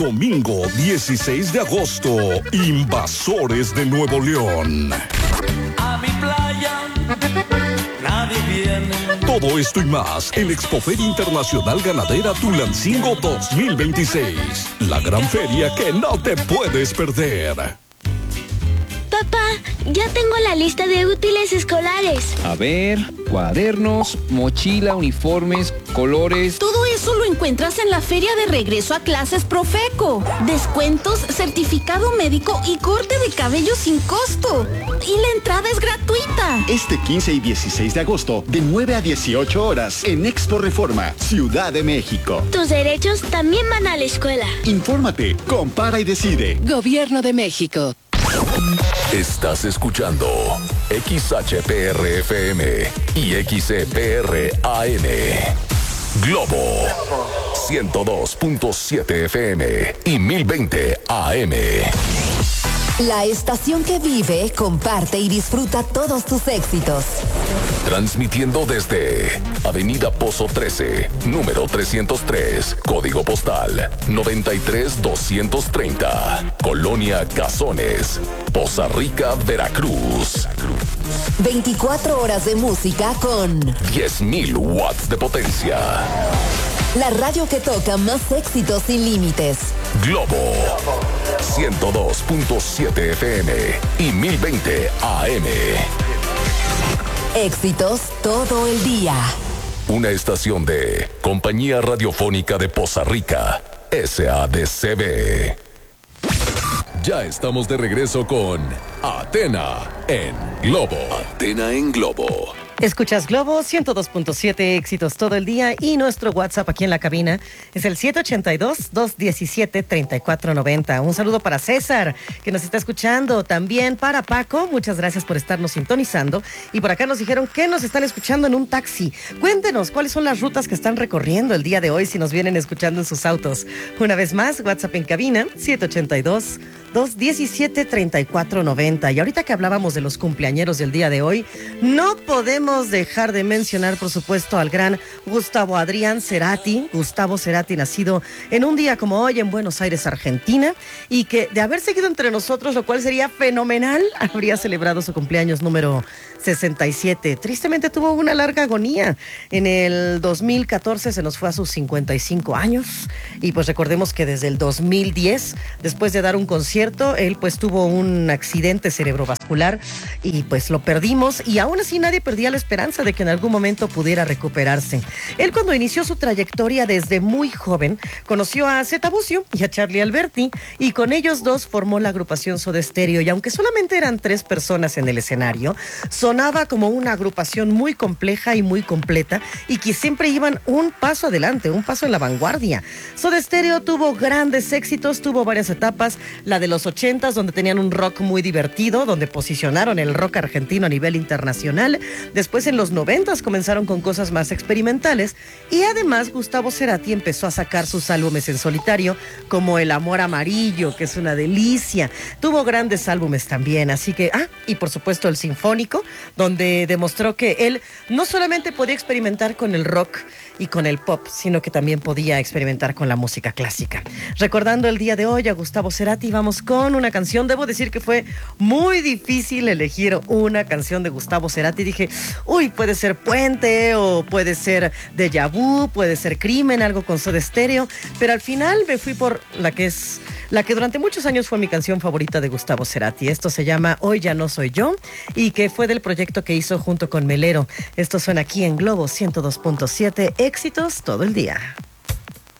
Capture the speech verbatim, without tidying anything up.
Domingo dieciséis de agosto, Invasores de Nuevo León. A mi playa nadie viene. Todo esto y más en Expoferia Internacional Ganadera Tulancingo dos mil veintiséis. La gran feria que no te puedes perder. Papá, ya tengo la lista de útiles escolares. A ver, cuadernos, mochila, uniformes, colores. Todo eso lo encuentras en la feria de regreso a clases Profeco. Descuentos, certificado médico y corte de cabello sin costo. Y la entrada es gratuita. Este quince y dieciséis de agosto, de nueve a dieciocho horas, en Expo Reforma, Ciudad de México. Tus derechos también van a la escuela. Infórmate, compara y decide. Gobierno de México. Estás escuchando X H P R F M y X E P R A N. Globo ciento dos punto siete F M y mil veinte A M. La estación que vive, comparte y disfruta todos tus éxitos. Transmitiendo desde Avenida Pozo trece, número trescientos tres, código postal noventa y tres doscientos treinta, Colonia Cazones, Poza Rica, Veracruz. veinticuatro horas de música con diez mil watts de potencia. La radio que toca más éxitos sin límites. Globo ciento dos punto siete F M y mil veinte A M. Éxitos todo el día. Una estación de Compañía Radiofónica de Poza Rica, S A D C B. Ya estamos de regreso con Atena en Globo. Atena en Globo. Escuchas Globo ciento dos punto siete, éxitos todo el día, y nuestro WhatsApp aquí en la cabina es el siete ocho dos, dos uno siete, tres cuatro nueve cero. Un saludo para César, que nos está escuchando. También para Paco, muchas gracias por estarnos sintonizando. Y por acá nos dijeron que nos están escuchando en un taxi. Cuéntenos cuáles son las rutas que están recorriendo el día de hoy, si nos vienen escuchando en sus autos. Una vez más, WhatsApp en cabina, siete ocho dos, dos uno siete, tres cuatro nueve cero. Y ahorita que hablábamos de los cumpleañeros del día de hoy, no podemos dejar de mencionar, por supuesto, al gran Gustavo Adrián Cerati. Gustavo Cerati, nacido en un día como hoy en Buenos Aires, Argentina, y que de haber seguido entre nosotros, lo cual sería fenomenal, habría celebrado su cumpleaños número sesenta y siete. Tristemente tuvo una larga agonía. En el dos mil catorce se nos fue a sus cincuenta y cinco años, y pues recordemos que desde el dos mil diez, después de dar un concierto, él pues tuvo un accidente cerebrovascular y pues lo perdimos, y aún así nadie perdía la esperanza de que en algún momento pudiera recuperarse. Él, cuando inició su trayectoria desde muy joven, conoció a Zeta Bucio y a Charlie Alberti, y con ellos dos formó la agrupación Soda Stereo, y aunque solamente eran tres personas en el escenario, sonaba como una agrupación muy compleja y muy completa, y que siempre iban un paso adelante, un paso en la vanguardia. Soda Stereo tuvo grandes éxitos, tuvo varias etapas, la de los ochentas, donde tenían un rock muy divertido, donde posicionaron el rock argentino a nivel internacional. Después, en los noventas, comenzaron con cosas más experimentales, y además Gustavo Cerati empezó a sacar sus álbumes en solitario, como El Amor Amarillo, que es una delicia. Tuvo grandes álbumes también, así que, ah, y por supuesto el Sinfónico, donde demostró que él no solamente podía experimentar con el rock y con el pop, sino que también podía experimentar con la música clásica. Recordando el día de hoy a Gustavo Cerati, vamos con una canción. Debo decir que fue muy difícil elegir una canción de Gustavo Cerati. Dije, uy, puede ser Puente, o puede ser Déjà Vu, puede ser Crimen, algo con Soda Stereo, pero al final me fui por la que es la que durante muchos años fue mi canción favorita de Gustavo Cerati. Esto se llama Hoy Ya No Soy Yo, y que fue del proyecto que hizo junto con Melero. Esto suena aquí en Globo ciento dos punto siete, éxitos todo el día.